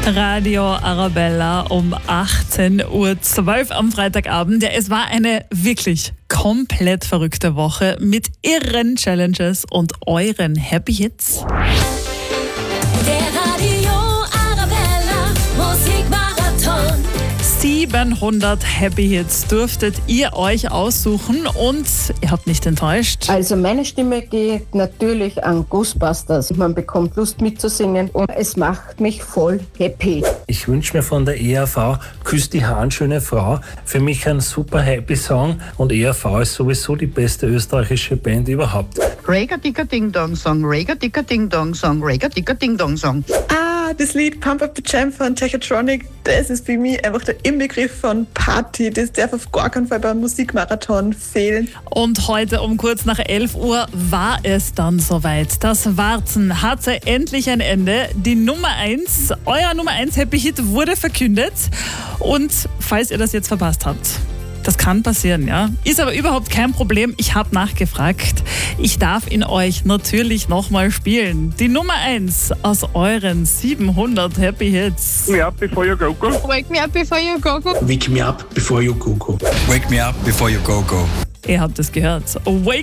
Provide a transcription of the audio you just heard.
Radio Arabella um 18:12 Uhr am Freitagabend. Ja, es war eine wirklich komplett verrückte Woche mit irren Challenges und euren Happy Hits. Der Radio Arabella Musikmarathon. 700 Happy Hits durftet ihr euch aussuchen und ihr habt nicht enttäuscht. Also meine Stimme geht natürlich an Ghostbusters. Man bekommt Lust mitzusingen und es macht mich voll happy. Ich wünsche mir von der ERV Küss die Hand, schöne Frau. Für mich ein super happy Song und ERV ist sowieso die beste österreichische Band überhaupt. Rega-Dicka-Ding-Dong-Song, Rega-Dicka-Ding-Dong-Song, Rega-Dicka-Ding-Dong-Song. Das Lied Pump Up the Jam von Technotronic, das ist für mich einfach der Inbegriff von Party. Das darf auf gar keinen Fall beim Musikmarathon fehlen. Und heute um kurz nach 11 Uhr war es dann soweit. Das Warten hatte endlich ein Ende. Die Nummer 1, euer Nummer 1 Happy Hit wurde verkündet. Und falls ihr das jetzt verpasst habt, das kann passieren, ja. Ist aber überhaupt kein Problem. Ich habe nachgefragt. Ich darf ihn euch natürlich nochmal spielen. Die Nummer 1 aus euren 700 Happy Hits. Me up before you go go. Wake me up before you go go. Wake me up before you go go. Wake me up before you go go. Ihr habt es gehört. Wake